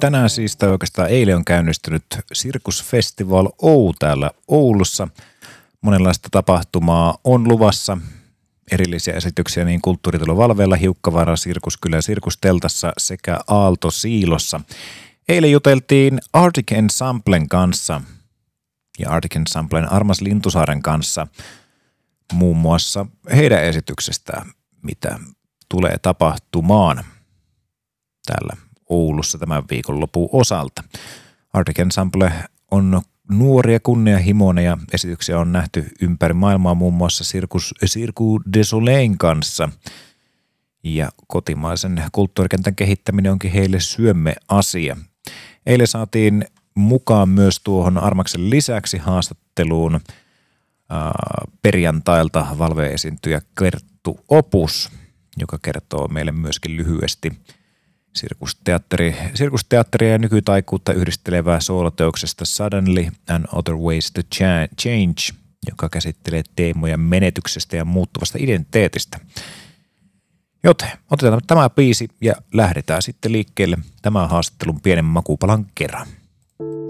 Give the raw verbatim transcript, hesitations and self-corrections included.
tänään siis, tai oikeastaan eilen on käynnistynyt Circus Festival Oulu täällä Oulussa. Monenlaista tapahtumaa on luvassa. Erillisiä esityksiä niin Kulttuuritalo Valveella, Hiukkavaara, Sirkuskylä, Sirkusteltassa sekä Aalto-Siilossa. Eilen juteltiin Arctic Ensemblen kanssa ja Arctic Ensemblen Armas Lintusaaren kanssa muun muassa heidän esityksestään, mitä tulee tapahtumaan täällä Oulussa tämän viikonlopun osalta. Arctic Ensemble on nuoria kunnianhimoinen ja esityksiä on nähty ympäri maailmaa muun muassa Circus, Cirque du Soleilin kanssa. Ja kotimaisen kulttuurikentän kehittäminen onkin heille syömme-asia. Eilen saatiin mukaan myös tuohon Armaksen lisäksi haastatteluun ää, perjantailta Valve-esiintyjä Kerttu Opus, joka kertoo meille myöskin lyhyesti Sirkusteatteri, sirkusteatteria ja nykytaikuutta yhdistelevää sooloteoksesta Suddenly and Other Ways to Change, joka käsittelee teemoja menetyksestä ja muuttuvasta identiteetistä. Joten otetaan tämä biisi ja lähdetään sitten liikkeelle tämän haastattelun pienen makupalan kerran.